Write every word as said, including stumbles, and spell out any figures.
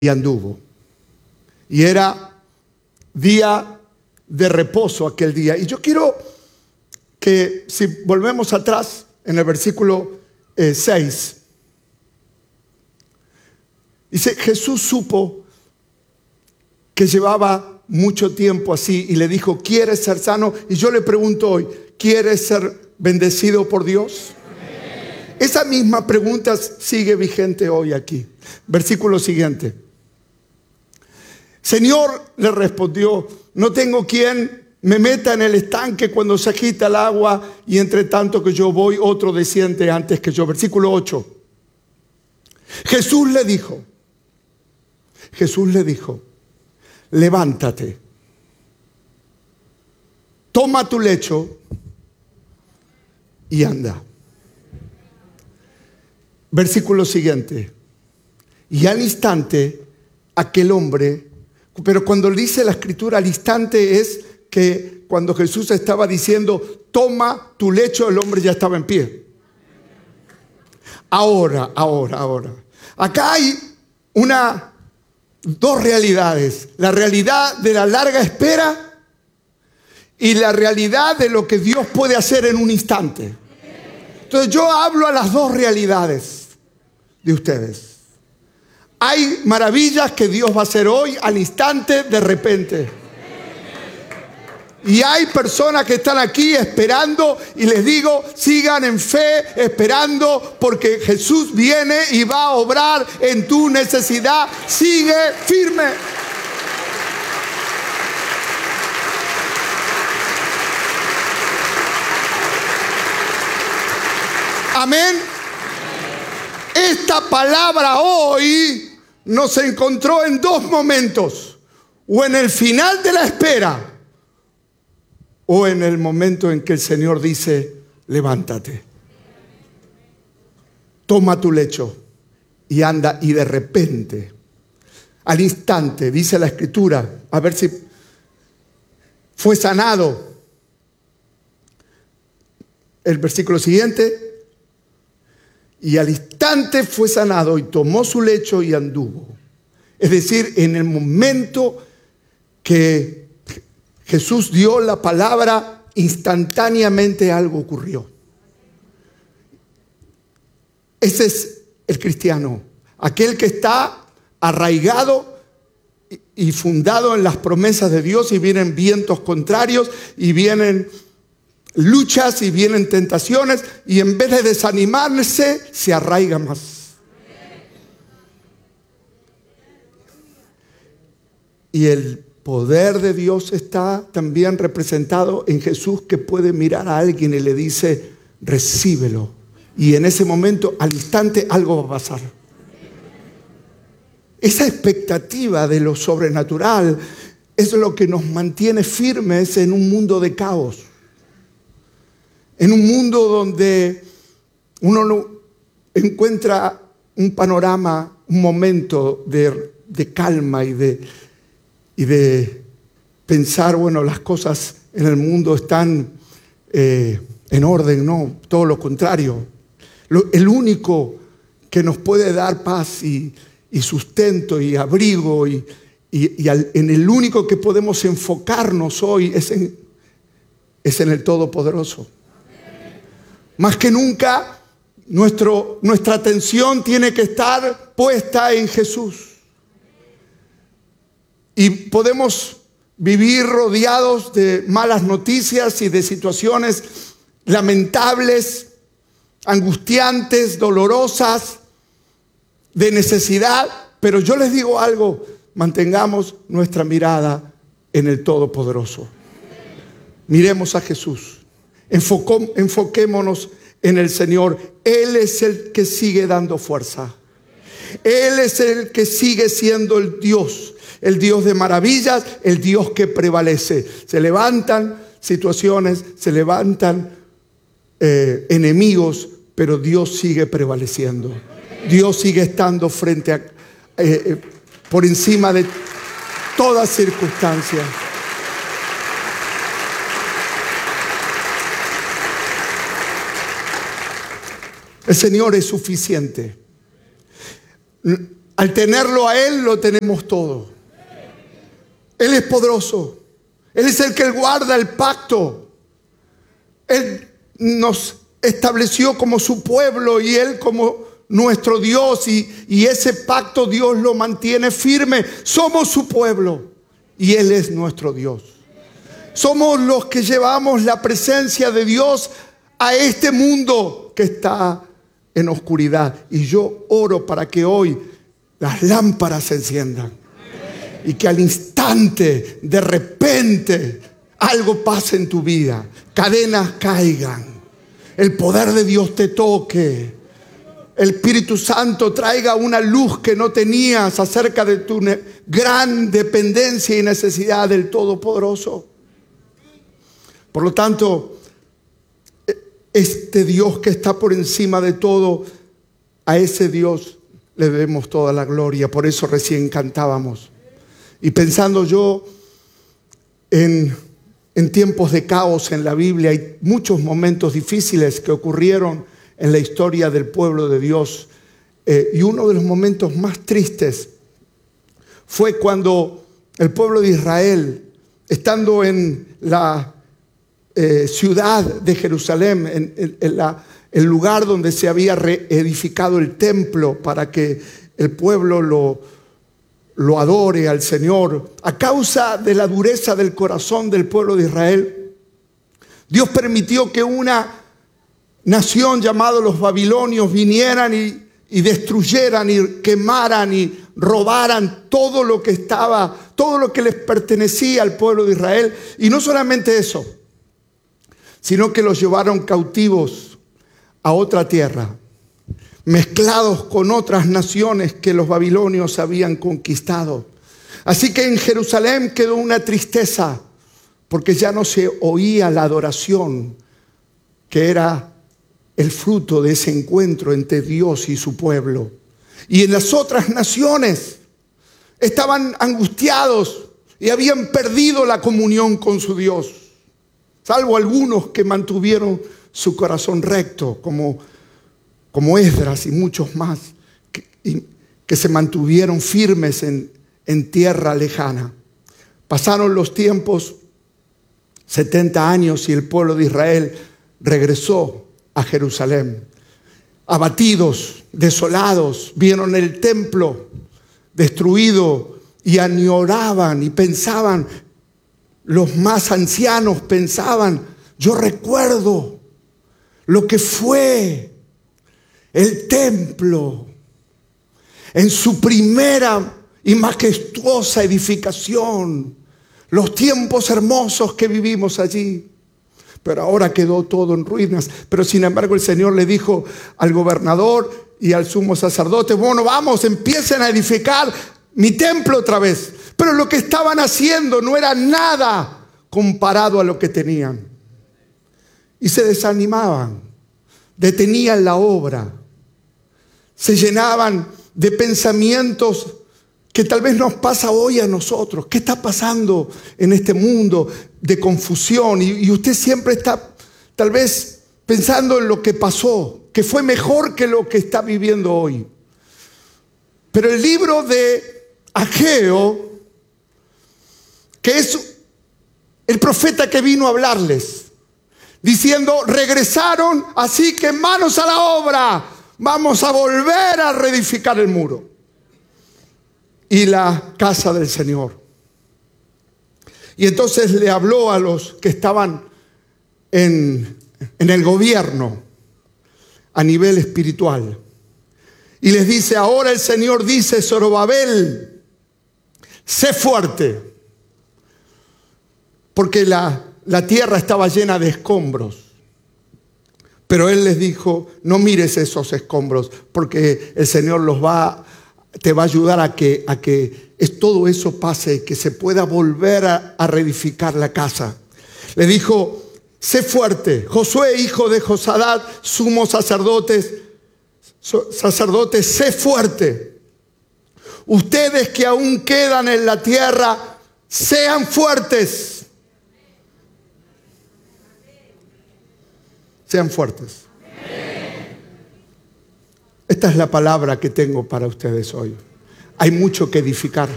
y anduvo. Y era día de reposo aquel día. Y yo quiero que, si volvemos atrás en el versículo eh, seis, dice: Jesús supo que llevaba mucho tiempo así y le dijo: ¿quieres ser sano? Y yo le pregunto hoy: ¿quieres ser bendecido por Dios? Amén. Esa misma pregunta sigue vigente hoy aquí. Versículo siguiente. Señor, le respondió, no tengo quien me meta en el estanque cuando se agita el agua, y entre tanto que yo voy, otro desciende antes que yo. Versículo ocho. Jesús le dijo, Jesús le dijo, levántate, toma tu lecho y anda. Versículo siguiente. Y al instante aquel hombre, pero cuando dice la escritura al instante es que cuando Jesús estaba diciendo toma tu lecho, el hombre ya estaba en pie. Ahora, ahora, ahora. Acá hay una, dos realidades. La realidad de la larga espera y la realidad de lo que Dios puede hacer en un instante. Entonces yo hablo a las dos realidades de ustedes. Hay maravillas que Dios va a hacer hoy, al instante, de repente. Y hay personas que están aquí esperando, y les digo, sigan en fe, esperando, porque Jesús viene y va a obrar en tu necesidad. Sigue firme. Amén. Esta palabra hoy nos encontró en dos momentos: o en el final de la espera, o en el momento en que el Señor dice, levántate, toma tu lecho y anda. Y de repente, al instante, dice la escritura, a ver si fue sanado. El versículo siguiente: y al instante fue sanado y tomó su lecho y anduvo. Es decir, en el momento que Jesús dio la palabra, instantáneamente algo ocurrió. Ese es el cristiano, aquel que está arraigado y fundado en las promesas de Dios, y vienen vientos contrarios y vienen luchas y vienen tentaciones, y en vez de desanimarse, se arraiga más. Y el poder de Dios está también representado en Jesús, que puede mirar a alguien y le dice, recíbelo. Y en ese momento, al instante, algo va a pasar. Esa expectativa de lo sobrenatural es lo que nos mantiene firmes en un mundo de caos. En un mundo donde uno no encuentra un panorama, un momento de, de calma y de, y de pensar, bueno, las cosas en el mundo están eh, en orden. No, todo lo contrario. Lo, el único que nos puede dar paz y, y sustento y abrigo y, y, y al, en el único que podemos enfocarnos hoy es en, es en el Todopoderoso. Más que nunca, nuestro, nuestra atención tiene que estar puesta en Jesús. Y podemos vivir rodeados de malas noticias y de situaciones lamentables, angustiantes, dolorosas, de necesidad. Pero yo les digo algo, mantengamos nuestra mirada en el Todopoderoso. Miremos a Jesús. Enfocó, enfoquémonos en el Señor. Él es el que sigue dando fuerza. Él es el que sigue siendo el Dios, el Dios de maravillas, el Dios que prevalece. Se levantan situaciones, se levantan eh, enemigos, pero Dios sigue prevaleciendo. Dios sigue estando frente a, eh, eh, por encima de toda circunstancia. El Señor es suficiente. Al tenerlo a Él, lo tenemos todo. Él es poderoso. Él es el que guarda el pacto. Él nos estableció como su pueblo y Él como nuestro Dios. Y, y ese pacto Dios lo mantiene firme. Somos su pueblo y Él es nuestro Dios. Somos los que llevamos la presencia de Dios a este mundo que está en oscuridad. Y yo oro para que hoy las lámparas se enciendan. Y que al instante, de repente, algo pase en tu vida. Cadenas caigan. El poder de Dios te toque. El Espíritu Santo traiga una luz que no tenías acerca de tu gran dependencia y necesidad del Todopoderoso. Por lo tanto, este Dios que está por encima de todo, a ese Dios le debemos toda la gloria. Por eso recién cantábamos. Y pensando yo en, en tiempos de caos en la Biblia, hay muchos momentos difíciles que ocurrieron en la historia del pueblo de Dios. Eh, y uno de los momentos más tristes fue cuando el pueblo de Israel, estando en la eh, ciudad de Jerusalén, en, en, en la, el lugar donde se había reedificado el templo para que el pueblo lo lo adore al Señor, a causa de la dureza del corazón del pueblo de Israel, Dios permitió que una nación llamada los babilonios vinieran y, y destruyeran y quemaran y robaran todo lo que estaba, todo lo que les pertenecía al pueblo de Israel. Y no solamente eso, sino que los llevaron cautivos a otra tierra, mezclados con otras naciones que los babilonios habían conquistado. Así que en Jerusalén quedó una tristeza, porque ya no se oía la adoración, que era el fruto de ese encuentro entre Dios y su pueblo. Y en las otras naciones estaban angustiados y habían perdido la comunión con su Dios, salvo algunos que mantuvieron su corazón recto, como como Esdras y muchos más, que, y, que se mantuvieron firmes en, en tierra lejana. Pasaron los tiempos, setenta años, y el pueblo de Israel regresó a Jerusalén. Abatidos, desolados, vieron el templo destruido y añoraban y pensaban, los más ancianos pensaban, yo recuerdo lo que fue el templo en su primera y majestuosa edificación, los tiempos hermosos que vivimos allí. Pero ahora quedó todo en ruinas. Pero sin embargo el Señor le dijo al gobernador y al sumo sacerdote, bueno, vamos, empiecen a edificar mi templo otra vez. Pero lo que estaban haciendo no era nada comparado a lo que tenían. Y se desanimaban, detenían la obra. Se llenaban de pensamientos que tal vez nos pasa hoy a nosotros. ¿Qué está pasando en este mundo de confusión? Y, y usted siempre está tal vez pensando en lo que pasó, que fue mejor que lo que está viviendo hoy. Pero el libro de Ageo, que es el profeta que vino a hablarles, diciendo, regresaron, así que manos a la obra. Vamos a volver a reedificar el muro y la casa del Señor. Y entonces le habló a los que estaban en, en el gobierno a nivel espiritual. Y les dice, ahora el Señor dice, Zorobabel, sé fuerte. Porque la, la tierra estaba llena de escombros. Pero Él les dijo, no mires esos escombros, porque el Señor los va, te va a ayudar a que, a que es, todo eso pase, que se pueda volver a, a reedificar la casa. Le dijo, sé fuerte. Josué, hijo de Josadat, sumo sacerdotes, sacerdotes, sé fuerte. Ustedes que aún quedan en la tierra, sean fuertes. Sean fuertes. Esta es la palabra que tengo para ustedes hoy. hay mucho que edificar.